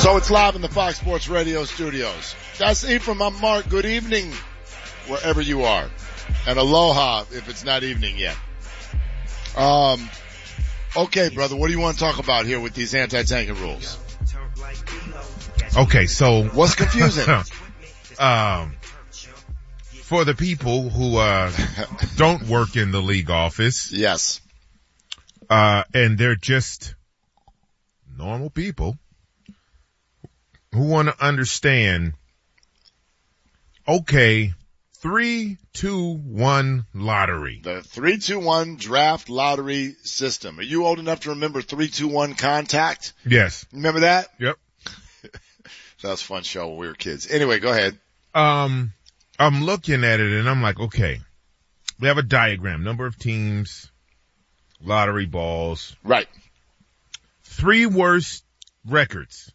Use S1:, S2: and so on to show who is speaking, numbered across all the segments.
S1: So it's live in the Fox Sports Radio studios. That's Ephraim. I'm Mark. Good evening, wherever you are. And aloha if it's not evening yet. Okay, brother, what do you want to talk about here with these anti-tanking rules?
S2: Okay, so
S1: what's confusing?
S2: For the people who don't work in the league office,
S1: yes,
S2: and they're just normal people who want to understand, okay, 3-2-1 lottery.
S1: The 3-2-1 draft lottery system. Are you old enough to remember 3-2-1 contact?
S2: Yes.
S1: Remember that?
S2: Yep.
S1: That was a fun show when we were kids. Anyway, go ahead.
S2: I'm looking at it and I'm like, okay, we have a diagram, number of teams, lottery balls.
S1: Right.
S2: 3 worst records.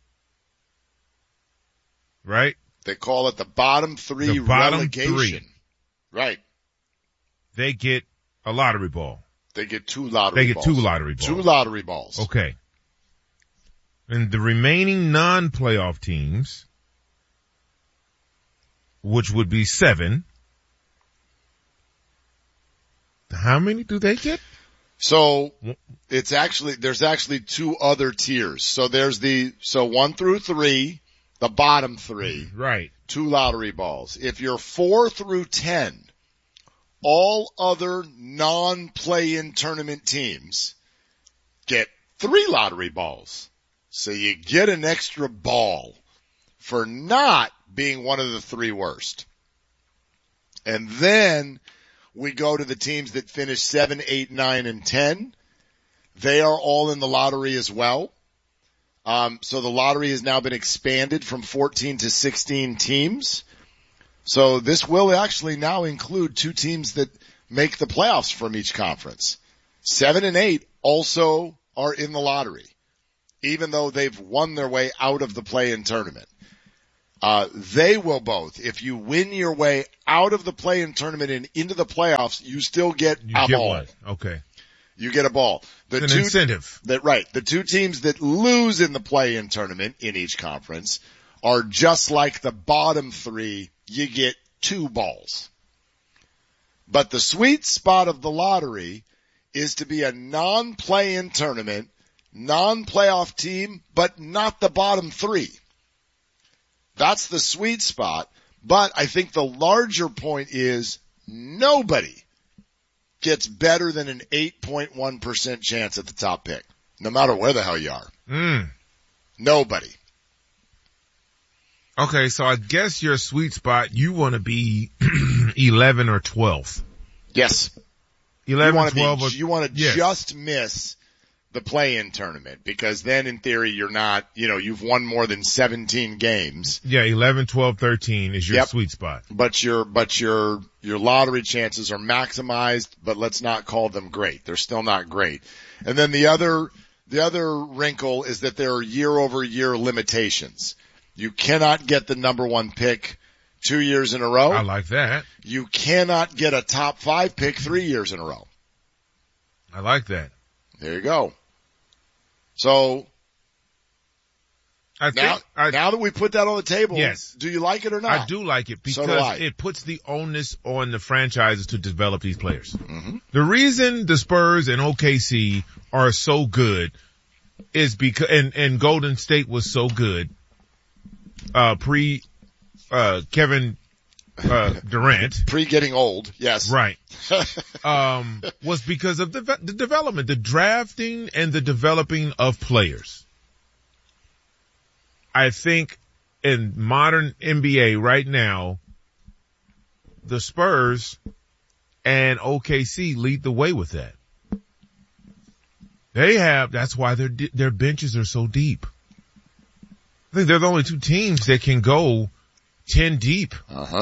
S2: Right?
S1: They call it the bottom 3 relegation.
S2: 3.
S1: Right.
S2: They get a lottery ball.
S1: They get 2 lottery balls.
S2: 2 lottery balls.
S1: 2 lottery balls.
S2: Okay. And the remaining non-playoff teams, which would be 7, how many do they get?
S1: So there's actually 2 other tiers. So there's 1 through 3, the bottom 3.
S2: Right.
S1: 2 lottery balls. If you're 4 through 10, all other non-play-in tournament teams get 3 lottery balls. So you get an extra ball for not being one of the 3 worst. And then we go to the teams that finish 7, 8, 9, and 10. They are all in the lottery as well. So the lottery has now been expanded from 14 to 16 teams. So this will actually now include 2 teams that make the playoffs from each conference. 7 and 8 also are in the lottery, even though they've won their way out of the play-in tournament. They will both. If you win your way out of the play-in tournament and into the playoffs, you still get a ball.
S2: One. Okay.
S1: You get a ball.
S2: It's an incentive.
S1: The 2 teams that lose in the play-in tournament in each conference are just like the bottom 3. You get 2 balls. But the sweet spot of the lottery is to be a non-play-in tournament, non-playoff team, but not the bottom 3. That's the sweet spot. But I think the larger point is nobody gets better than an 8.1% chance at the top pick, no matter where the hell you are. Nobody.
S2: Okay, so I guess your sweet spot, you want to be 11 or 12.
S1: Yes.
S2: 11, 12.
S1: You want to just miss the play-in tournament, because then in theory you're not, you've won more than 17 games.
S2: Yeah, 11, 12, 13 is your sweet spot.
S1: But your lottery chances are maximized, but let's not call them great. They're still not great. And then the other wrinkle is that there are year-over-year limitations. You cannot get the number 1 pick 2 years in a row.
S2: I like that.
S1: You cannot get a top 5 pick 3 years in a row.
S2: I like that.
S1: There you go. So now that we put that on the table,
S2: yes.
S1: Do you like it or not?
S2: I do like it because it puts the onus on the franchises to develop these players. Mm-hmm. The reason the Spurs and OKC are so good is because, and Golden State was so good, Kevin Durant.
S1: Pre-getting old, yes.
S2: Right. Was because of the development, the drafting and the developing of players. I think in modern NBA right now, the Spurs and OKC lead the way with that. That's why their benches are so deep. I think they're the only 2 teams that can go 10 deep.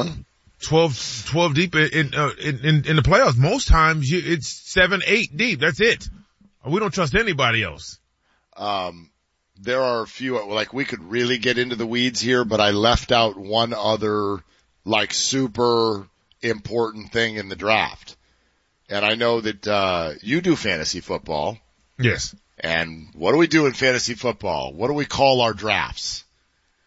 S2: 12 deep in the playoffs. Most times it's 7, 8 deep. That's it. We don't trust anybody else.
S1: There are a few, like we could really get into the weeds here, but I left out one other like super important thing in the draft. And I know that, you do fantasy football.
S2: Yes.
S1: And what do we do in fantasy football? What do we call our drafts?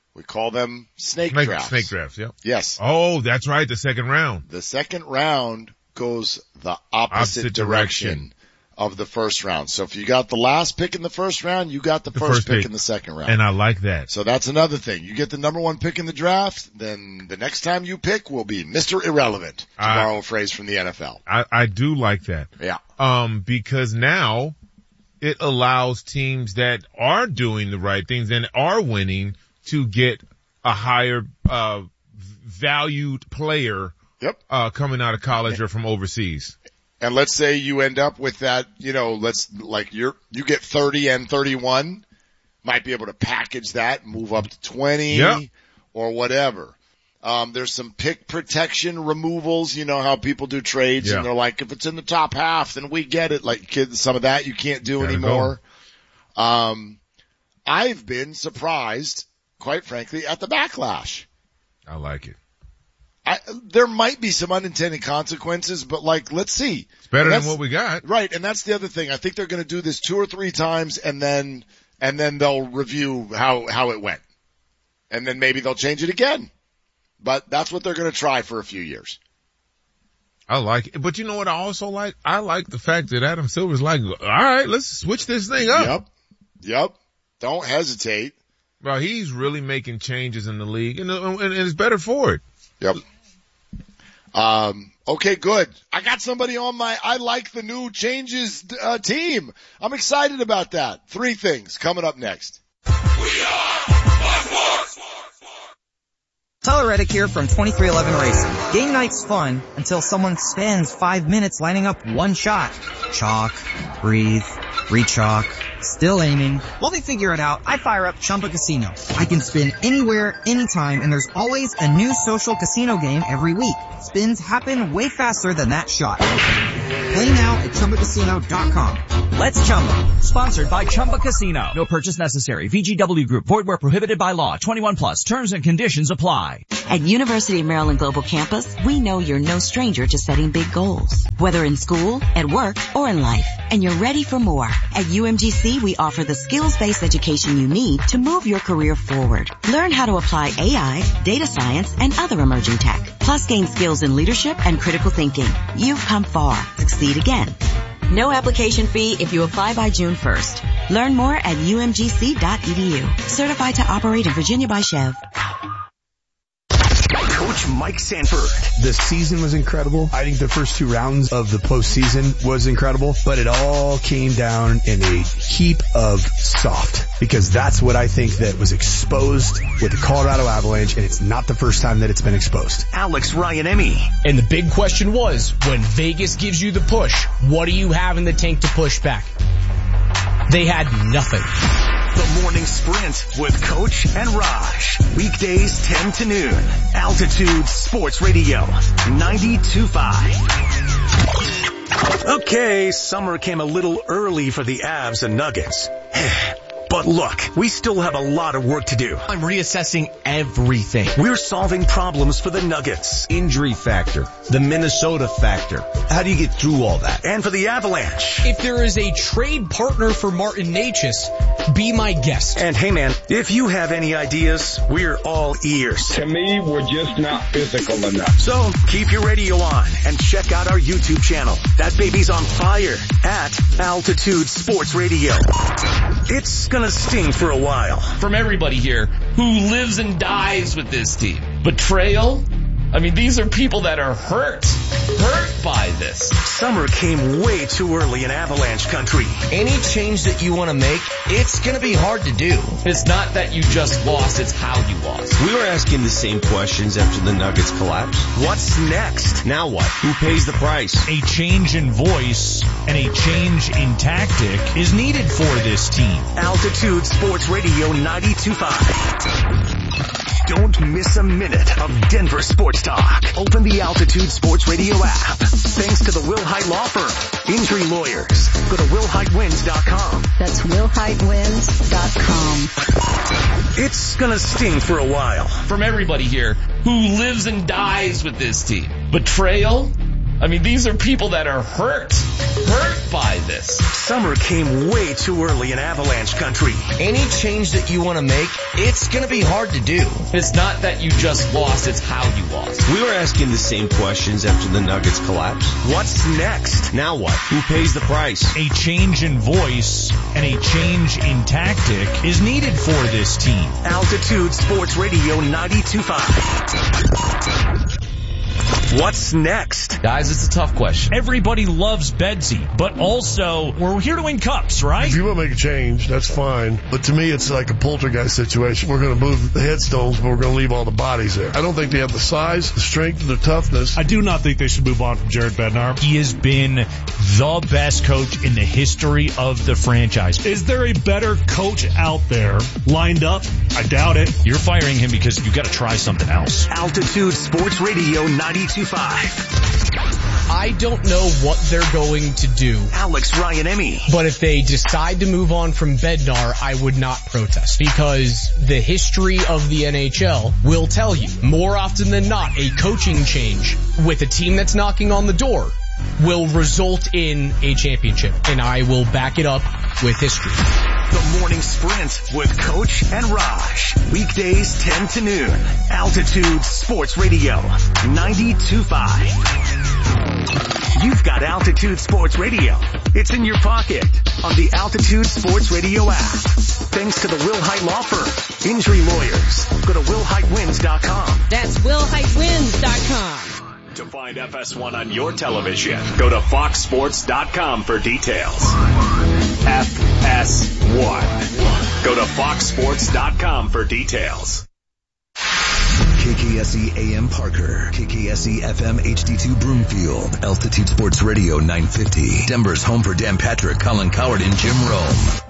S1: We call them snake drafts.
S2: Snake drafts, yeah.
S1: Yes.
S2: Oh, that's right, the second round.
S1: The second round goes the opposite direction of the first round. So if you got the last pick in the first round, you got the first pick in the second round.
S2: And I like that.
S1: So that's another thing. You get the number one pick in the draft, then the next time you pick will be Mr. Irrelevant, to borrow a phrase from the NFL.
S2: I do like that.
S1: Yeah.
S2: Because now it allows teams that are doing the right things and are winning to get a higher, valued player.
S1: Yep.
S2: Coming out of college or from overseas.
S1: And let's say you end up with that, you get 30 and 31, might be able to package that, move up to 20 or whatever. There's some pick protection removals, you know how people do trades and they're like, if it's in the top half, then we get it. Like some of that you can't do anymore. I've been surprised, quite frankly, at the backlash.
S2: I like it.
S1: There might be some unintended consequences, but let's see.
S2: It's better than what we got.
S1: Right, and that's the other thing. I think they're going to do this 2 or 3 times and then they'll review how it went. And then maybe they'll change it again. But that's what they're going to try for a few years.
S2: I like it. But you know what I also like? I like the fact that Adam Silver's like, all right, let's switch this thing up.
S1: Yep. Don't hesitate.
S2: Well, he's really making changes in the league and it's better for it.
S1: Yep. Okay, good. I got somebody on I like the new changes, team. I'm excited about that. 3 things coming up next.
S3: We are Sports.
S4: Tyler Reddick here from 2311 Racing. Game night's fun until someone spends 5 minutes lining up one shot. Chalk, breathe, re-chalk, still aiming. While they figure it out, I fire up Chumba Casino. I can spin anywhere, anytime, and there's always a new social casino game every week. Spins happen way faster than that shot. Play now at ChumbaCasino.com.
S5: Let's Chumba. Sponsored by Chumba Casino. No purchase necessary. VGW Group. Void where prohibited by law. 21 plus. Terms and conditions apply.
S6: At University of Maryland Global Campus, we know you're no stranger to setting big goals. Whether in school, at work, or in life. And you're ready for more. At UMGC, we offer the skills-based education you need to move your career forward. Learn how to apply AI, data science, and other emerging tech. Plus gain skills in leadership and critical thinking. You've come far. Succeed again. No application fee if you apply by June 1st. Learn more at umgc.edu. Certified to operate in Virginia by Chev.
S3: Coach Mike Sanford.
S7: The season was incredible. I think the first 2 rounds of the postseason was incredible, but it all came down in a heap of soft, because that's what I think that was exposed with the Colorado Avalanche, and it's not the first time that it's been exposed.
S3: Alex Ryan-Emmy.
S8: And the big question was, when Vegas gives you the push, what do you have in the tank to push back? They had nothing.
S3: The Morning Sprint with Coach and Raj. Weekdays 10 to noon. Altitude Sports Radio 92.5. Okay, summer came a little early for the Avs and Nuggets. But look, we still have a lot of work to do.
S8: I'm reassessing everything.
S3: We're solving problems for the Nuggets.
S9: Injury factor, the Minnesota factor. How do you get through all that?
S3: And for the Avalanche.
S8: If there is a trade partner for Martin Necas, be my guest.
S3: And hey man, if you have any ideas, we're all ears.
S10: To me, we're just not physical enough.
S3: So keep your radio on and check out our YouTube channel. That baby's on fire at Altitude Sports Radio. It's gonna sting for a while.
S11: From everybody here who lives and dies with this team. Betrayal? I mean, these are people that are hurt by this.
S3: Summer came way too early in Avalanche country.
S9: Any change that you want to make, it's going to be hard to do.
S11: It's not that you just lost, it's how you lost.
S9: We were asking the same questions after the Nuggets collapse.
S3: What's next?
S9: Now what? Who pays the price?
S12: A change in voice and a change in tactic is needed for this team.
S3: Altitude Sports Radio 92.5. Don't miss a minute of Denver sports talk. Open the Altitude Sports Radio app. Thanks to the Will Hite Law Firm. Injury lawyers. Go to willhitewins.com.
S13: That's willhitewins.com.
S3: It's gonna sting for a while.
S11: From everybody here who lives and dies with this team. Betrayal? I mean, these are people that are hurt by this.
S3: Summer came way too early in Avalanche country.
S9: Any change that you want to make, it's going to be hard to do.
S11: It's not that you just lost, it's how you lost.
S9: We were asking the same questions after the Nuggets collapsed.
S3: What's next?
S9: Now what? Who pays the price?
S12: A change in voice and a change in tactic is needed for this team.
S3: Altitude Sports Radio 92.5. What's next?
S11: Guys, it's a tough question.
S12: Everybody loves Bedsy, but also we're here to win cups, right?
S14: If you want to make a change, that's fine. But to me, it's like a poltergeist situation. We're going to move the headstones, but we're going to leave all the bodies there. I don't think they have the size, the strength, the toughness.
S12: I do not think they should move on from Jared Bednar. He has been the best coach in the history of the franchise. Is there a better coach out there lined up? I doubt it. You're firing him because you got to try something else.
S3: Altitude Sports Radio 92.5.
S8: I don't know what they're going to do.
S3: Alex Ryan-Emmy.
S8: But if they decide to move on from Bednar, I would not protest. Because the history of the NHL will tell you, more often than not, a coaching change with a team that's knocking on the door will result in a championship. And I will back it up with history.
S3: The Morning Sprint with Coach and Raj. Weekdays 10 to noon. Altitude Sports Radio 92.5. You've got Altitude Sports Radio. It's in your pocket on the Altitude Sports Radio app. Thanks to the Will Height Law Firm. Injury lawyers. Go to willheightwins.com.
S15: That's willheightwins.com.
S3: To find FS1 on your television, go to foxsports.com for details. FS1. Go to foxsports.com for details.
S16: KKSE AM Parker, KKSE FM HD2 Broomfield, Altitude Sports Radio 950, Denver's home for Dan Patrick, Colin Coward, and Jim Rome.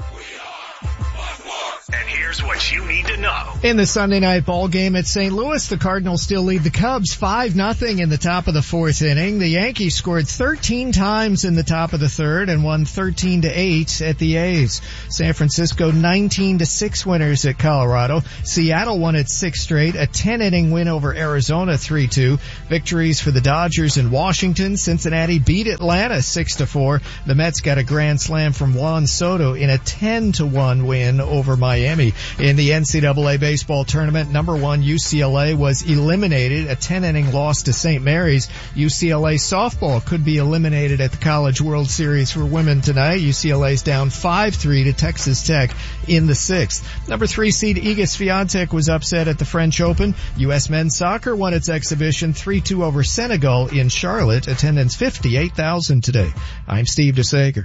S3: And here's what you need to know.
S17: In the Sunday night ball game at St. Louis, the Cardinals still lead the Cubs 5-0 in the top of the fourth inning. The Yankees scored 13 times in the top of the third and won 13-8 at the A's. San Francisco 19-6 winners at Colorado. Seattle won its sixth straight, a 10-inning win over Arizona 3-2. Victories for the Dodgers and Washington. Cincinnati beat Atlanta 6-4. The Mets got a grand slam from Juan Soto in a 10-1 win over Miami. In the NCAA baseball tournament, number 1 UCLA was eliminated, a 10-inning loss to St. Mary's. UCLA softball could be eliminated at the College World Series for women tonight. UCLA's down 5-3 to Texas Tech in the sixth. Number 3 seed Iga Swiatek was upset at the French Open. U.S. men's soccer won its exhibition 3-2 over Senegal in Charlotte. Attendance 58,000 today. I'm Steve DeSager.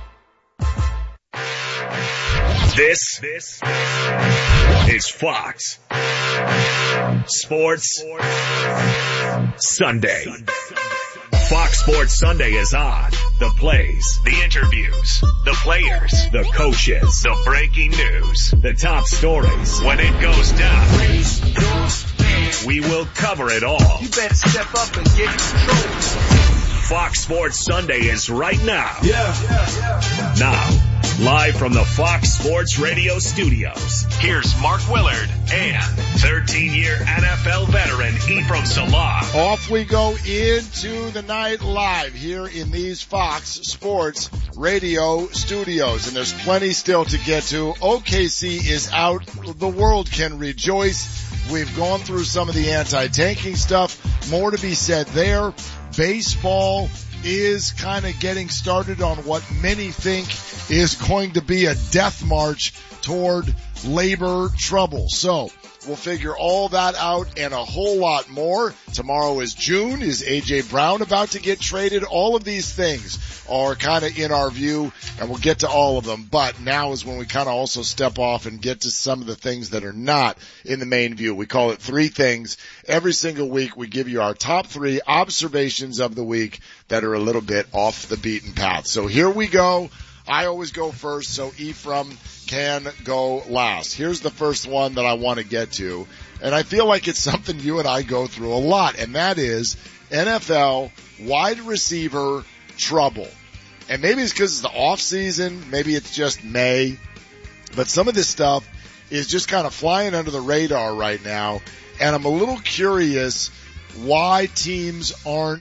S3: This is Fox Sports Sunday. Fox Sports Sunday is on. The plays, the interviews, the players, the coaches, the breaking news, the top stories. When it goes down, we will cover it all.
S18: You better step up and get control.
S3: Fox Sports Sunday is right now. Now, live from the Fox Sports Radio studios, here's Mark Willard and 13-year NFL veteran Ephraim Salah.
S1: Off we go into the night live here in these Fox Sports Radio studios. And there's plenty still to get to. OKC is out. The world can rejoice. We've gone through some of the anti-tanking stuff. More to be said there. Baseball is kind of getting started on what many think is going to be a death march toward labor trouble. So we'll figure all that out and a whole lot more. Tomorrow is June. Is A.J. Brown about to get traded? All of these things are kind of in our view, and we'll get to all of them. But now is when we kind of also step off and get to some of the things that are not in the main view. We call it 3 things. Every single week we give you our top 3 observations of the week that are a little bit off the beaten path. So here we go. I always go first, so Ephraim can go last. Here's the first one that I want to get to, and I feel like it's something you and I go through a lot, and that is NFL wide receiver trouble. And maybe it's because it's the off season, maybe it's just May, but some of this stuff is just kind of flying under the radar right now, and I'm a little curious why teams aren't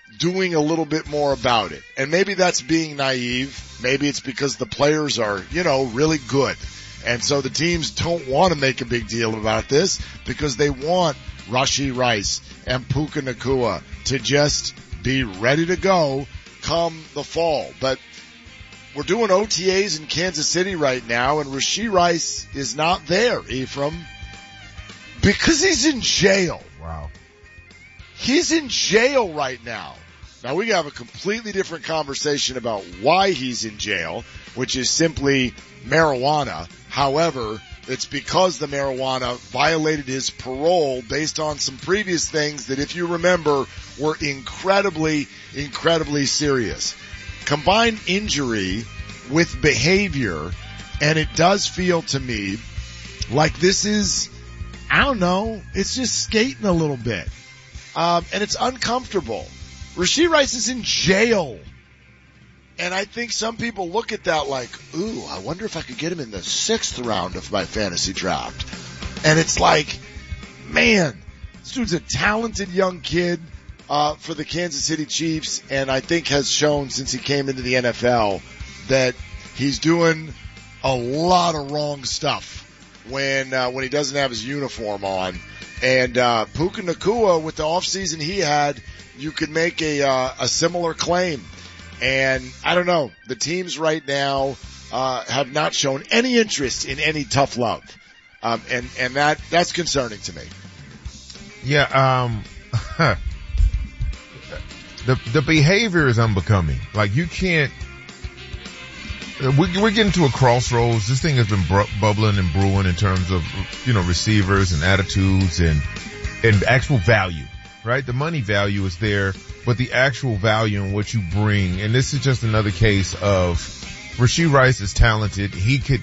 S1: doing a little bit more about it. And maybe that's being naive. Maybe it's because the players are, really good. And so the teams don't want to make a big deal about this because they want Rashee Rice and Puka Nacua to just be ready to go come the fall. But we're doing OTAs in Kansas City right now, and Rashee Rice is not there, Ephraim, because he's in jail.
S2: Wow.
S1: He's in jail right now. Now, we have a completely different conversation about why he's in jail, which is simply marijuana. However, it's because the marijuana violated his parole based on some previous things that, if you remember, were incredibly, incredibly serious. Combine injury with behavior, and it does feel to me like this is, it's just skating a little bit. And it's uncomfortable. Rashee Rice is in jail. And I think some people look at that like, ooh, I wonder if I could get him in the 6th round of my fantasy draft. And it's like, man, this dude's a talented young kid for the Kansas City Chiefs, and I think has shown since he came into the NFL that he's doing a lot of wrong stuff when he doesn't have his uniform on. And Puka Nacua, with the offseason he had, you could make a similar claim. And I don't know, the teams right now have not shown any interest in any tough love. And that's concerning to me.
S2: Yeah, the behavior is unbecoming. Like, you can't, we're getting to a crossroads. This thing has been bubbling and brewing in terms of, receivers and attitudes and actual value, right? The money value is there, but the actual value in what you bring, and this is just another case of Rashee Rice is talented. He could,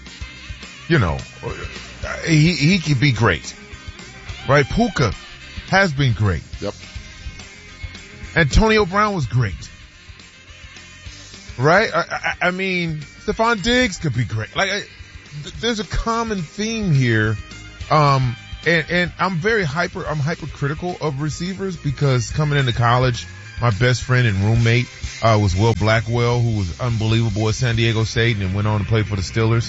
S2: he could be great, right? Puka has been great.
S1: Yep.
S2: Antonio Brown was great, right? I mean, Stephon Diggs could be great. Like, there's a common theme here. And I'm hypercritical of receivers because coming into college, my best friend and roommate, was Will Blackwell, who was unbelievable at San Diego State and went on to play for the Steelers,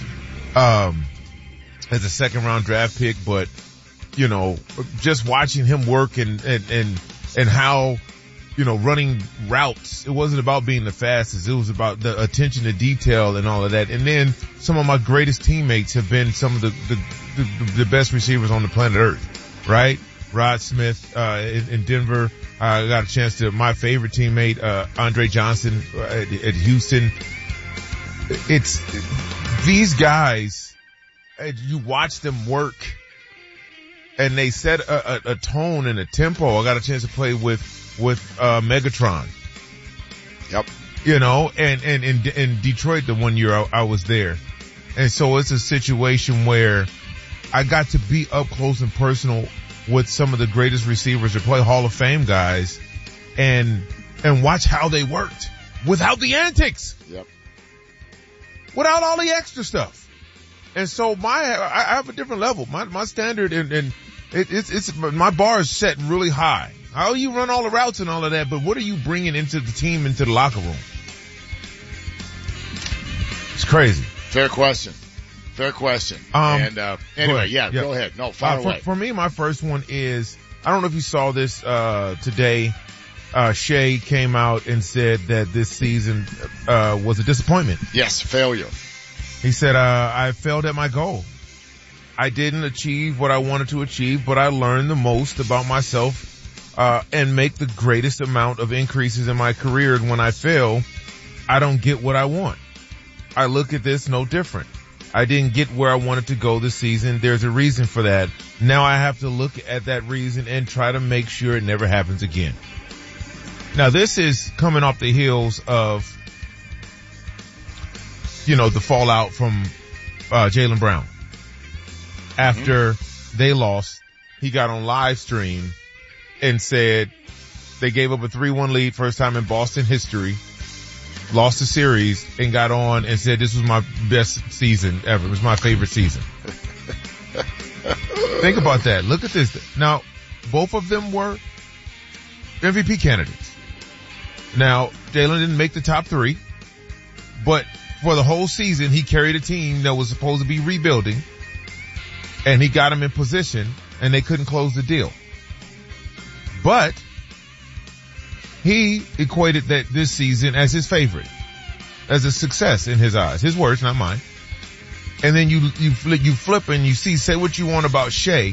S2: as a 2nd round draft pick. But, just watching him work and how, running routes, it wasn't about being the fastest. It was about the attention to detail and all of that. And then some of my greatest teammates have been some of the best receivers on the planet Earth, right? Rod Smith, in Denver. I got a chance to, my favorite teammate, Andre Johnson at Houston. It's these guys, you watch them work and they set a tone and a tempo. I got a chance to play with Megatron.
S1: Yep.
S2: And in Detroit, the one year I was there. And so it's a situation where I got to be up close and personal with some of the greatest receivers to play Hall of Fame guys and watch how they worked without the antics.
S1: Yep.
S2: Without all the extra stuff. And so I have a different level. My standard and it's my bar is set really high. How you run all the routes and all of that, but what are you bringing into the team, into the locker room? It's crazy.
S1: Fair question. Anyway, go ahead. No, fire away.
S2: For me, my first one is, I don't know if you saw this, today. Shea came out and said that this season, was a disappointment.
S1: Yes, failure.
S2: He said, I failed at my goal. I didn't achieve what I wanted to achieve, but I learned the most about myself, and make the greatest amount of increases in my career. And when I fail, I don't get what I want. I look at this no different. I didn't get where I wanted to go this season. There's a reason for that. Now I have to look at that reason and try to make sure it never happens again. Now this is coming off the heels of, the fallout from, Jaylen Brown. After they lost, he got on live stream and said they gave up a 3-1 lead, first time in Boston history, lost the series, and got on and said this was my best season ever. It was my favorite season. Think about that. Look at this. Now, both of them were MVP candidates. Now, Jalen didn't make the top 3, but for the whole season, he carried a team that was supposed to be rebuilding, and he got them in position, and they couldn't close the deal. But he equated that this season as his favorite, as a success in his eyes. His words, not mine. And then you flip and you say what you want about Shea.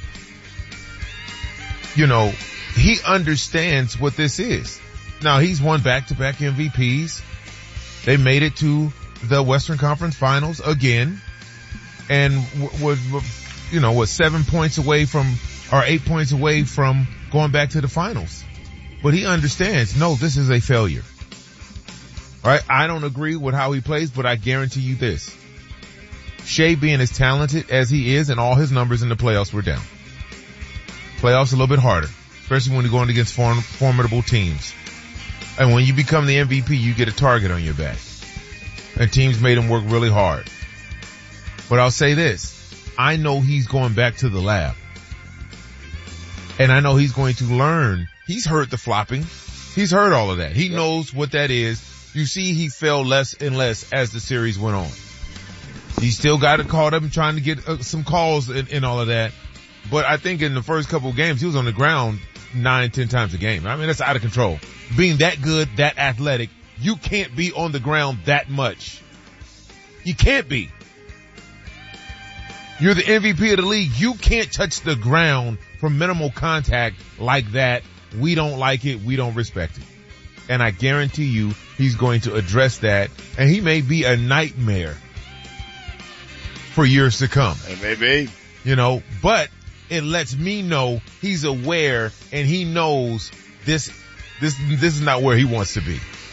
S2: You know, he understands what this is. Now, he's won back-to-back MVPs. They made it to the Western Conference Finals again, and was 7 points away from, or 8 points away from going back to the finals. But he understands, no, this is a failure. All right, I don't agree with how he plays, but I guarantee you this. Shea being as talented as he is, and all his numbers in the playoffs were down. Playoffs a little bit harder, especially when you're going against formidable teams. And when you become the MVP, you get a target on your back. And teams made him work really hard. But I'll say this. I know he's going back to the lab. And I know he's going to learn. He's heard the flopping. He's heard all of that. He knows what that is. You see he fell less and less as the series went on. He still got it caught up and trying to get some calls and all of that. But I think in the first couple of games, he was on the ground 9-10 times a game. I mean, that's out of control. Being that good, that athletic, you can't be on the ground that much. You can't be. You're the MVP of the league. You can't touch the ground for minimal contact like that. We don't like it. We don't respect it. And I guarantee you he's going to address that. And he may be a nightmare for years to come.
S1: It may be.
S2: But it lets me know he's aware and he knows this is not where he wants to be.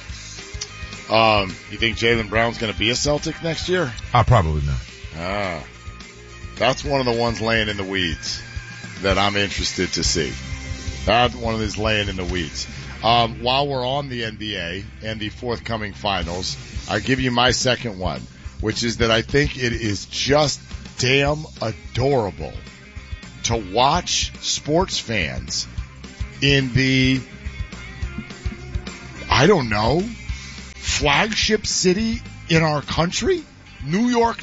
S1: You think Jaylen Brown's going to be a Celtic next year?
S2: Probably not.
S1: That's one of the ones laying in the weeds that I'm interested to see. That's one of these laying in the weeds. While we're on the NBA and the forthcoming finals, I'll give you my second one, which is that I think it is just damn adorable to watch sports fans in the, I don't know, flagship city in our country, New York,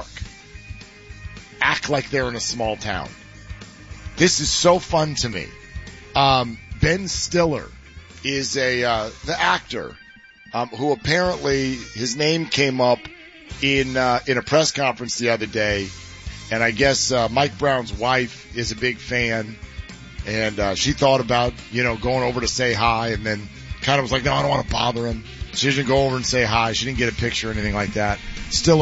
S1: act like they're in a small town. This is so fun to me. Ben Stiller is the actor, who apparently his name came up in a press conference the other day. And I guess, Mike Brown's wife is a big fan, and she thought about, going over to say hi, and then kind of was like, no, I don't want to bother him. She didn't go over and say hi. She didn't get a picture or anything like that. Still